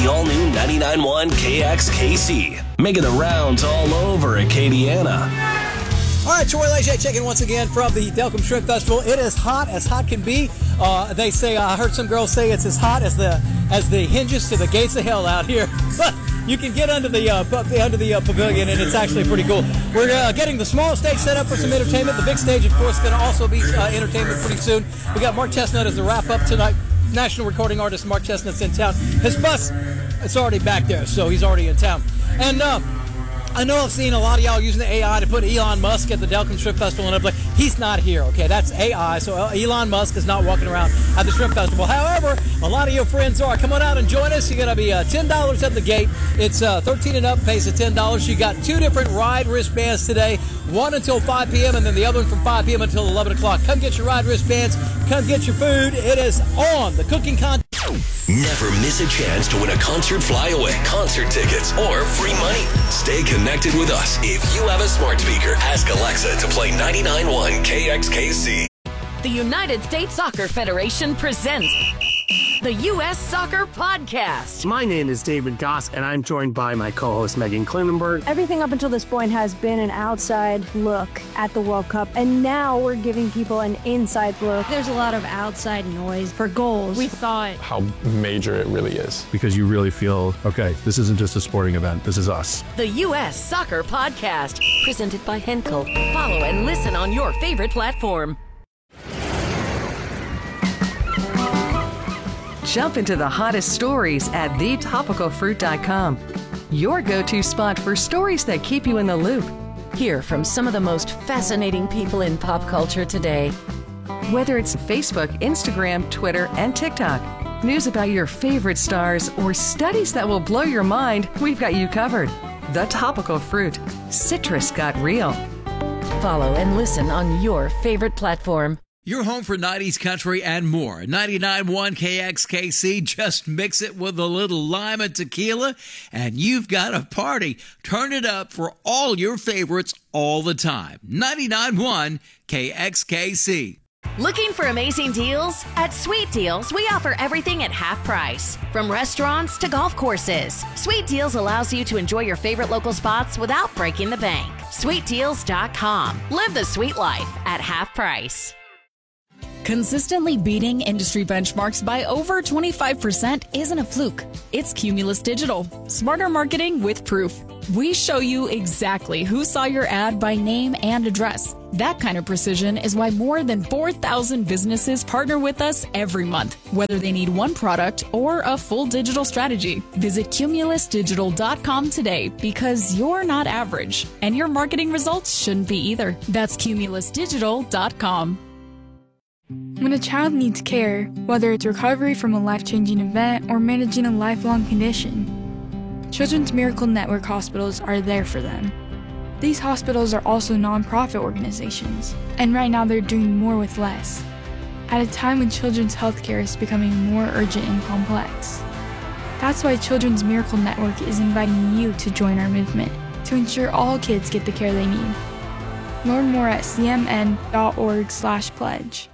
the all-new 99.1 KXKC, making the rounds all over Acadiana. All right, Troy Leger checking once again from the Delcambre Shrimp Festival. It is hot as hot can be. They say, I heard some girls say it's as hot as the hinges to the gates of hell out here. But you can get under the pavilion, and it's actually pretty cool. We're getting the small stage set up for some entertainment. The big stage, of course, is going to also be entertainment pretty soon. We got Mark Chestnut as the wrap-up tonight. National recording artist Mark Chestnut's in town. His bus, it's already back there, so he's already in town. And I know I've seen a lot of y'all using the AI to put Elon Musk at the Delcambre Shrimp Festival, and I'm like, he's not here, okay? That's AI, so Elon Musk is not walking around at the Shrimp Festival. However, a lot of your friends are. Come on out and join us. You're going to be $10 at the gate. It's 13 and up, pays at $10. You got 2 different ride wristbands today, one until 5 p.m., and then the other one from 5 p.m. until 11 o'clock. Come get your ride wristbands. Come get your food. It is on. The cooking contest. Never miss a chance to win a concert flyaway, concert tickets, or free money. Stay connected with us. If you have a smart speaker, ask Alexa to play 99.1 KXKC. The United States Soccer Federation presents the U.S. Soccer Podcast. My name is David Goss, and I'm joined by my co-host Megan Klinenberg. Everything up until this point has been an outside look at the World Cup, and now we're giving people an inside look. There's a lot of outside noise for goals. We thought how major it really is. Because you really feel, okay, this isn't just a sporting event, this is us. The U.S. Soccer Podcast, presented by Henkel. Follow and listen on your favorite platform. Jump into the hottest stories at thetopicalfruit.com. Your go-to spot for stories that keep you in the loop. Hear from some of the most fascinating people in pop culture today. Whether it's Facebook, Instagram, Twitter, and TikTok, news about your favorite stars, or studies that will blow your mind, we've got you covered. The Topical Fruit. Citrus got real. Follow and listen on your favorite platform. Your home for 90s country and more. 99.1 KXKC. Just mix it with a little lime and tequila, and you've got a party. Turn it up for all your favorites all the time. 99.1 KXKC. Looking for amazing deals? At Sweet Deals, we offer everything at half price. From restaurants to golf courses, Sweet Deals allows you to enjoy your favorite local spots without breaking the bank. SweetDeals.com. Live the sweet life at half price. Consistently beating industry benchmarks by over 25% isn't a fluke. It's Cumulus Digital. Smarter marketing with proof. We show you exactly who saw your ad by name and address. That kind of precision is why more than 4,000 businesses partner with us every month, whether they need one product or a full digital strategy. Visit cumulusdigital.com today, because you're not average, and your marketing results shouldn't be either. That's cumulusdigital.com. When a child needs care, whether it's recovery from a life-changing event or managing a lifelong condition, Children's Miracle Network hospitals are there for them. These hospitals are also nonprofit organizations, and right now they're doing more with less, at a time when children's healthcare is becoming more urgent and complex. That's why Children's Miracle Network is inviting you to join our movement to ensure all kids get the care they need. Learn more at cmn.org/pledge.